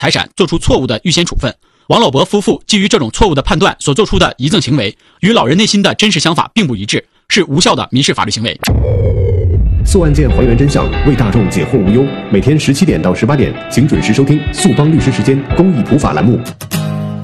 财产做出错误的预先处分。王老伯夫妇基于这种错误的判断所做出的遗赠行为，与老人内心的真实想法并不一致，是无效的民事法律行为。 速案件还原真相，为大众解惑无忧。每天17点到18点，请准时收听速帮律师时间公益普法栏目。